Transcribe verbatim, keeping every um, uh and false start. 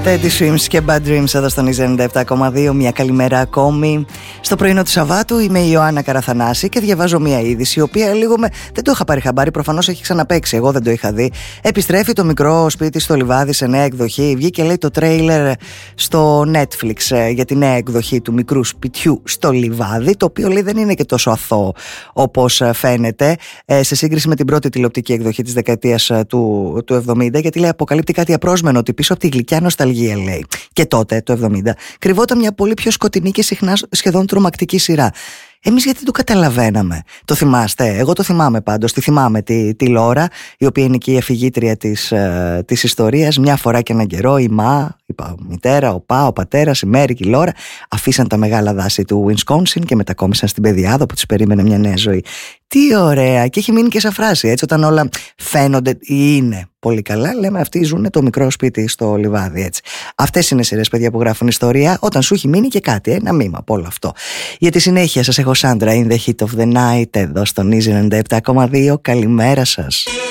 Teddy Swims και Bad Dreams εδώ στον Easy ενενήντα επτά κόμμα δύο. Μια καλημέρα ακόμη. Στο πρωινό του Σαββάτου είμαι η Ιωάννα Καραθανάση και διαβάζω μια είδηση, η οποία λίγο με. Δεν το είχα πάρει χαμπάρι, προφανώς έχει ξαναπαίξει. Εγώ δεν το είχα δει. Επιστρέφει το μικρό σπίτι στο Λιβάδι σε νέα εκδοχή. Βγήκε, λέει, το τρέιλερ στο Netflix για τη νέα εκδοχή του μικρού σπιτιού στο Λιβάδι. Το οποίο, λέει, δεν είναι και τόσο αθώο όπως φαίνεται σε σύγκριση με την πρώτη τηλεοπτική εκδοχή της δεκαετίας του, του εβδομήντα. Γιατί, λέει, αποκαλύπτει κάτι απρόσμενο, ότι πίσω από τη γλυκιά νοσταλγία, λέει, και τότε το εβδομήντα κρυβόταν μια πολύ πιο σκοτεινή και συχνά σχεδόν τρομακτική σειρά. Εμείς γιατί το καταλαβαίναμε? Το θυμάστε? Εγώ το θυμάμαι πάντως. Τη θυμάμαι τη, τη Λόρα, η οποία είναι και η αφηγήτρια της, ε, της ιστορίας. Μια φορά και έναν καιρό η Μα, η μητέρα, ο Πα, ο πατέρας, η Μέρη και η Λόρα αφήσαν τα μεγάλα δάση του Wisconsin και μετακόμισαν στην Πεδιάδα, που τους περίμενε μια νέα ζωή. Τι ωραία! Και έχει μείνει και σαν φράση, έτσι, όταν όλα φαίνονται ή είναι πολύ καλά, λέμε αυτοί ζουν το μικρό σπίτι στο Λιβάδι, έτσι. Αυτές είναι σειρές, παιδιά, που γράφουν ιστορία όταν σου έχει μείνει και κάτι, ένα μήμα από όλο αυτό. Για τη συνέχεια σας έχω Σάντρα in the heat of the night εδώ στον Easy ενενήντα επτά κόμμα δύο. Καλημέρα σας.